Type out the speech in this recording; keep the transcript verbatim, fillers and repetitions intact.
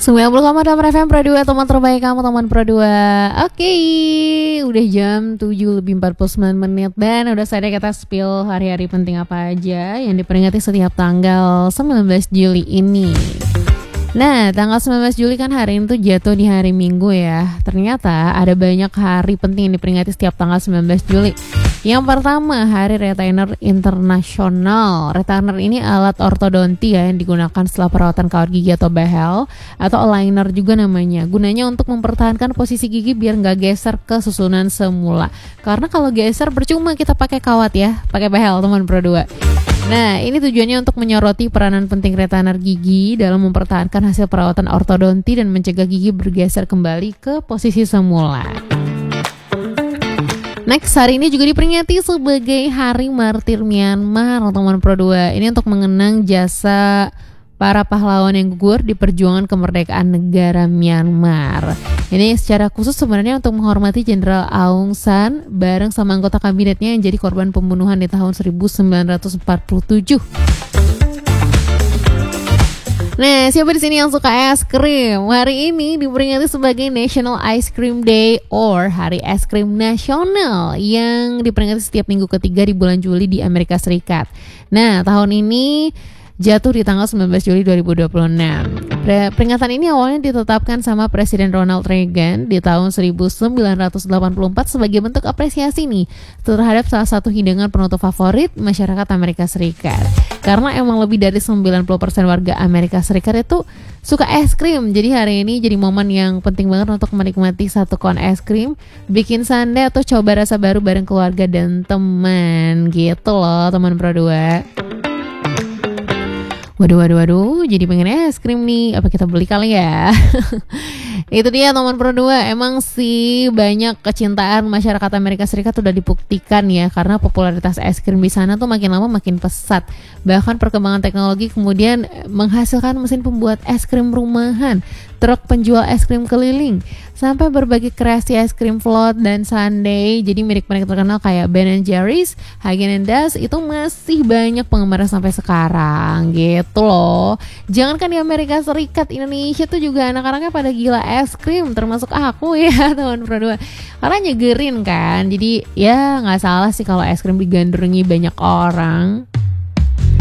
sembilan puluh koma delapan F M Pro dua, teman terbaik kamu, teman Pro dua. Oke, udah jam tujuh lebih empat puluh sembilan menit dan udah saatnya kita spill hari-hari penting apa aja yang diperingati setiap tanggal sembilan belas Juli ini. Nah, tanggal sembilan belas Juli kan hari ini tuh jatuh di hari Minggu ya. Ternyata ada banyak hari penting yang diperingati setiap tanggal sembilan belas Juli. Yang pertama, Hari Retainer Internasional. Retainer ini alat ortodonti ya yang digunakan setelah perawatan kawat gigi atau behel atau aligner juga namanya. Gunanya untuk mempertahankan posisi gigi biar nggak geser ke susunan semula. Karena kalau geser percuma kita pakai kawat ya, pakai behel teman Pro dua. Nah, ini tujuannya untuk menyoroti peranan penting retainer gigi dalam mempertahankan hasil perawatan ortodonti dan mencegah gigi bergeser kembali ke posisi semula. Next, hari ini juga diperingati sebagai Hari Martir Myanmar, teman Pro dua. Ini untuk mengenang jasa para pahlawan yang gugur di perjuangan kemerdekaan negara Myanmar. Ini secara khusus sebenarnya untuk menghormati Jenderal Aung San bareng sama anggota kabinetnya yang jadi korban pembunuhan di tahun seribu sembilan ratus empat puluh tujuh. Nah, siapa di sini yang suka es krim? Hari ini diperingati sebagai National Ice Cream Day or Hari Es Krim Nasional yang diperingati setiap minggu ketiga di bulan Juli di Amerika Serikat. Nah, tahun ini jatuh di tanggal sembilan belas Juli dua ribu dua puluh enam. Peringatan ini awalnya ditetapkan sama Presiden Ronald Reagan di tahun seribu sembilan ratus delapan puluh empat sebagai bentuk apresiasi nih terhadap salah satu hidangan penutup favorit masyarakat Amerika Serikat. Karena emang lebih dari sembilan puluh persen warga Amerika Serikat itu suka es krim. Jadi hari ini jadi momen yang penting banget untuk menikmati satu kon es krim, bikin sundae atau coba rasa baru bareng keluarga dan teman gitu loh teman Pro dua. Waduh, waduh, waduh, jadi pengen es krim nih. Apa kita beli kali ya? Itu dia teman Pro dua. Emang sih banyak kecintaan masyarakat Amerika Serikat udah dibuktikan ya, karena popularitas es krim di sana tuh makin lama makin pesat. Bahkan perkembangan teknologi kemudian menghasilkan mesin pembuat es krim rumahan, truk penjual es krim keliling, sampai berbagai kreasi es krim float dan sundae. Jadi merek-merek terkenal kayak Ben and Jerry's, Häagen-Dazs itu masih banyak penggemarnya sampai sekarang gitu loh. Jangankan di Amerika Serikat, Indonesia tuh juga anak-anaknya pada gila es krim, termasuk aku ya teman Pro dua. Karena nyegerin kan. Jadi ya nggak salah sih kalau es krim digandrungi banyak orang.